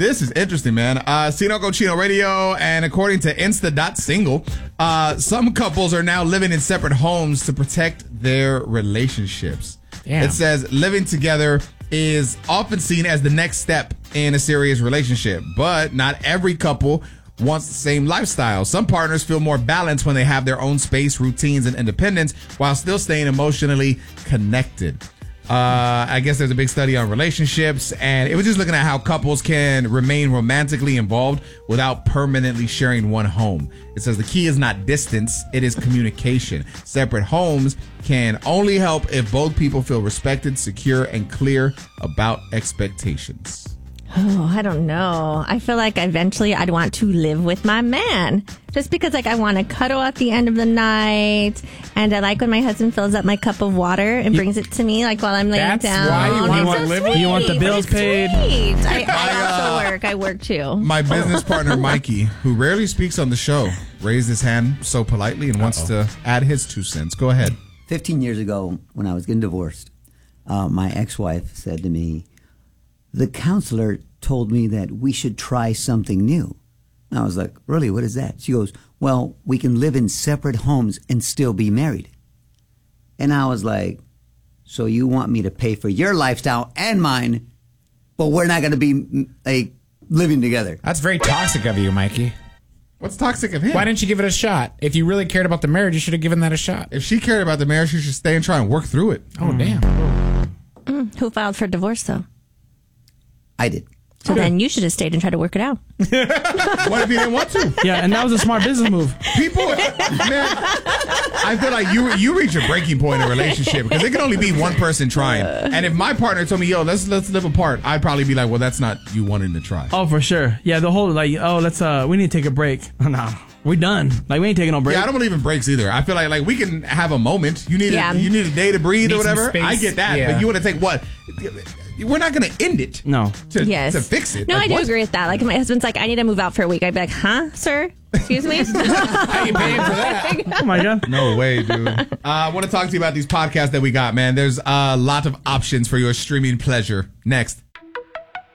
This is interesting, man. Sinoco Chino Radio, and according to Insta.single, some couples are now living in separate homes to protect their relationships. Damn. It says living together is often seen as the next step in a serious relationship, but not every couple wants the same lifestyle. Some partners feel more balanced when they have their own space, routines, and independence while still staying emotionally connected. I guess there's a big study on relationships, and it was just looking at how couples can remain romantically involved without permanently sharing one home. It says the key is not distance, it is communication. Separate homes can only help if both people feel respected, secure, and clear about expectations. Oh, I don't know. I feel like eventually I'd want to live with my man. Just because, like, I want to cuddle at the end of the night. And I like when my husband fills up my cup of water and brings it to me, like, while I'm laying down. That's why you want to live with. You want the bills paid. I also work. I work, too. My business partner, Mikey, who rarely speaks on the show, raised his hand so politely and wants to add his 2 cents. Go ahead. 15 years ago, when I was getting divorced, my ex-wife said to me, the counselor told me that we should try something new. And I was like, really, what is that? She goes, well, we can live in separate homes and still be married. And I was like, so you want me to pay for your lifestyle and mine, but we're not going to be like living together? That's very toxic of you, Mikey. What's toxic of him? Why didn't you give it a shot? If you really cared about the marriage, you should have given that a shot. If she cared about the marriage, she should stay and try and work through it. Oh, damn. Who filed for divorce, though? I did. So then you should have stayed and tried to work it out. What if you didn't want to? Yeah, and that was a smart business move. People, man, I feel like you reach a breaking point in a relationship because it can only be one person trying. And if my partner told me, yo, let's live apart, I'd probably be like, well, that's not you wanting to try. Oh, for sure. Yeah, the whole, like, oh, we need to take a break. No, we done. Like, we ain't taking no break. Yeah, I don't believe in breaks either. I feel like we can have a moment. You need a day to breathe or whatever. I get that. But you want to take what? We're not going to end it. To fix it. No, I do agree with that. Like, if my husband's like, I need to move out for a week, I'd be like, huh, sir? Excuse me? How you paying for that? Oh, my God. No way, dude. I want to talk to you about these podcasts that we got, man. There's a lot of options for your streaming pleasure. Next.